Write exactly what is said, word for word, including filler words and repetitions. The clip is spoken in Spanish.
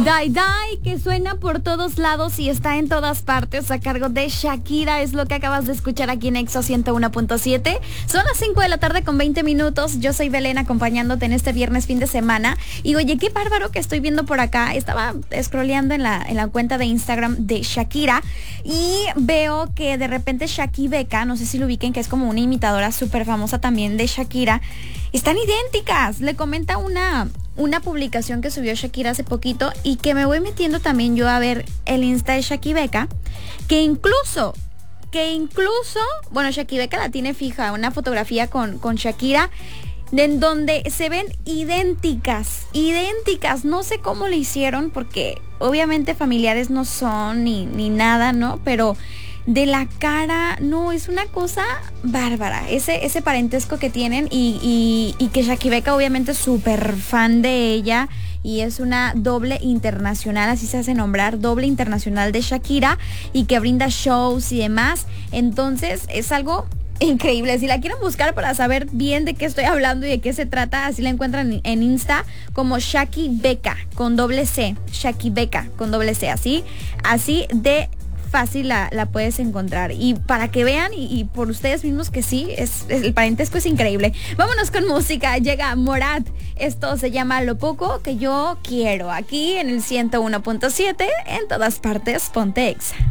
Die Die, que suena por todos lados y está en todas partes a cargo de Shakira, es lo que acabas de escuchar aquí en Exo ciento uno punto siete. Son las cinco de la tarde con veinte minutos. Yo soy Belén, acompañándote en este viernes fin de semana. Y oye, qué bárbaro que estoy viendo por acá. Estaba scrolleando en la, en la cuenta de Instagram de Shakira y veo que de repente Shaki Becca, no sé si lo ubiquen, que es como una imitadora súper famosa también de Shakira, están idénticas. Le comenta una... una publicación que subió Shakira hace poquito y que me voy metiendo también yo a ver el Insta de Shaki Becca, que incluso, que incluso, bueno, Shaki Becca la tiene fija, una fotografía con, con Shakira, en donde se ven idénticas, idénticas, no sé cómo le hicieron, porque obviamente familiares no son ni, ni nada, ¿no? Pero de la cara, no, es una cosa bárbara, ese, ese parentesco que tienen y, y, y que Shaki Becca obviamente es súper fan de ella y es una doble internacional, así se hace nombrar, doble internacional de Shakira y que brinda shows y demás. Entonces es algo increíble. Si la quieren buscar para saber bien de qué estoy hablando y de qué se trata, así la encuentran en Insta como Shaki Becca con doble C, Shaki Becca con doble C, así, así de fácil la, la puedes encontrar. Y para que vean y, y por ustedes mismos que sí, es, es, el parentesco es increíble. Vámonos con música. Llega Morat. Esto se llama Lo Poco Que Yo Quiero. Aquí en el ciento uno punto siete, en todas partes, ponte Exa.